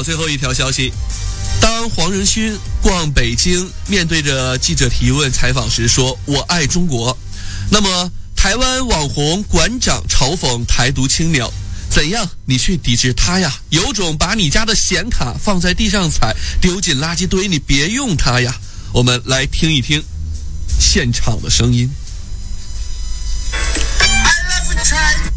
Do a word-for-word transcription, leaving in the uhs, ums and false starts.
最后一条消息，当黄仁勋逛北京，面对着记者提问采访时说我爱中国，那么台湾网红馆长嘲讽台独青鸟，怎样你去抵制他呀？有种把你家的显卡放在地上踩，丢进垃圾堆，你别用它呀。我们来听一听现场的声音。 I love a try.